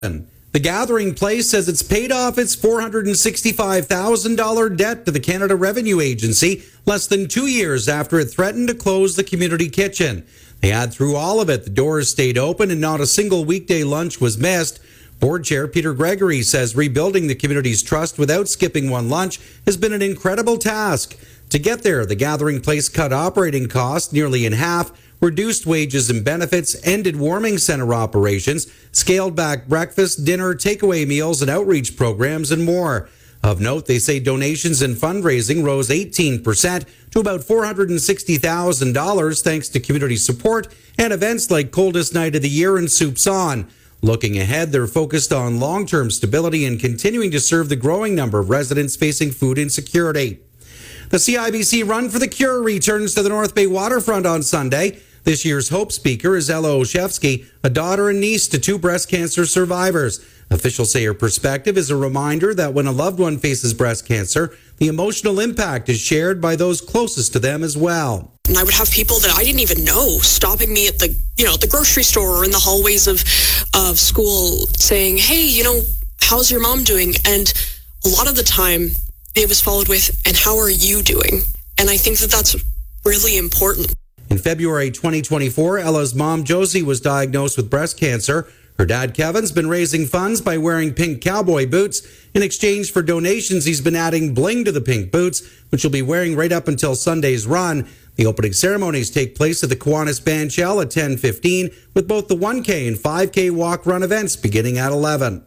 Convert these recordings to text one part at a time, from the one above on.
The Gathering Place says it's paid off its $465,000 debt to the Canada Revenue Agency less than 2 years after it threatened to close the community kitchen. They add through all of it, the doors stayed open and not a single weekday lunch was missed. Board Chair Peter Gregory says rebuilding the community's trust without skipping one lunch has been an incredible task. To get there, the Gathering Place cut operating costs nearly in half, reduced wages and benefits, ended warming center operations, scaled back breakfast, dinner, takeaway meals, and outreach programs, and more. Of note, they say donations and fundraising rose 18% to about $460,000 thanks to community support and events like Coldest Night of the Year and Soups On. Looking ahead, they're focused on long-term stability and continuing to serve the growing number of residents facing food insecurity. The CIBC Run for the Cure returns to the North Bay waterfront on Sunday. This year's Hope speaker is Ella Olszewski, a daughter and niece to 2 breast cancer survivors. Officials say her perspective is a reminder that when a loved one faces breast cancer, the emotional impact is shared by those closest to them as well. And I would have people that I didn't even know stopping me at the grocery store or in the hallways of school saying, hey, how's your mom doing? And a lot of the time it was followed with, and how are you doing? And I think that that's really important. In February 2024, Ella's mom, Josie, was diagnosed with breast cancer. Her dad, Kevin's been raising funds by wearing pink cowboy boots. In exchange for donations, he's been adding bling to the pink boots, which he'll be wearing right up until Sunday's run. The opening ceremonies take place at the Kiwanis Bandshell at 10:15, with both the 1K and 5K walk-run events beginning at 11.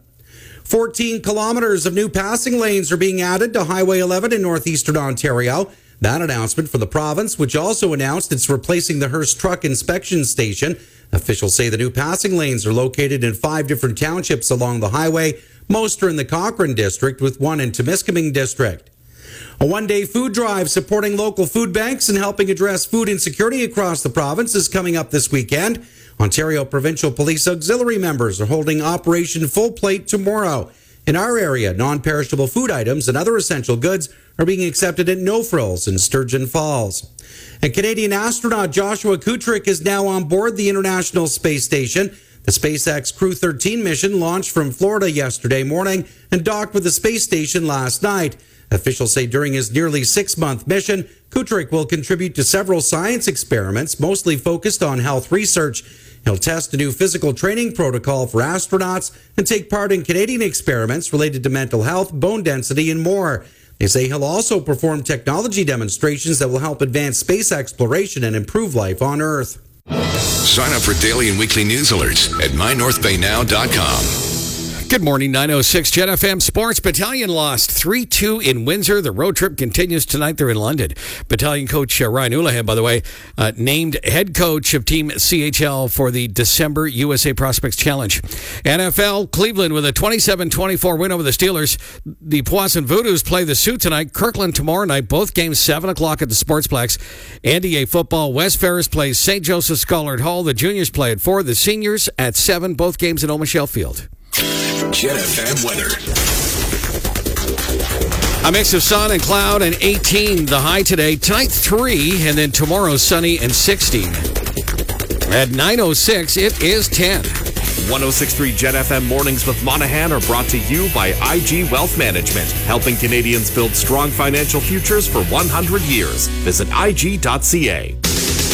14 kilometers of new passing lanes are being added to Highway 11 in northeastern Ontario. That announcement for the province, which also announced it's replacing the Hearst Truck Inspection Station. Officials say the new passing lanes are located in 5 different townships along the highway. Most are in the Cochrane District, with 1 in Temiskaming District. A one-day food drive supporting local food banks and helping address food insecurity across the province is coming up this weekend. Ontario Provincial Police Auxiliary members are holding Operation Full Plate tomorrow. In our area, non-perishable food items and other essential goods are being accepted at No Frills in Sturgeon Falls. And Canadian astronaut Joshua Kutrick is now on board the International Space Station. The SpaceX Crew 13 mission launched from Florida yesterday morning and docked with the space station last night. Officials say during his nearly 6-month mission, Kutrick will contribute to several science experiments, mostly focused on health research. He'll test a new physical training protocol for astronauts and take part in Canadian experiments related to mental health, bone density, and more. They say he'll also perform technology demonstrations that will help advance space exploration and improve life on Earth. Sign up for daily and weekly news alerts at mynorthbaynow.com. Good morning, 906 Jet FM Sports. Battalion lost 3-2 in Windsor. The road trip continues tonight. They're in London. Battalion coach Ryan Houlihan, by the way, named head coach of Team CHL for the December USA Prospects Challenge. NFL, Cleveland with a 27-24 win over the Steelers. The Poisson Voodoos play the Sioux tonight. Kirkland tomorrow night. Both games 7 o'clock at the Sportsplex. NDA football, West Ferris plays St. Joseph Schollard Hall. The juniors play at 4. The seniors at 7. Both games at O'Michelle Field. Jet FM weather. A mix of sun and cloud and 18 the high today. Tonight 3 and then tomorrow sunny and 16. At 9:06 it is 10. 106.3 Jet FM mornings with Monahan are brought to you by IG Wealth Management, helping Canadians build strong financial futures for 100 years. Visit IG.ca.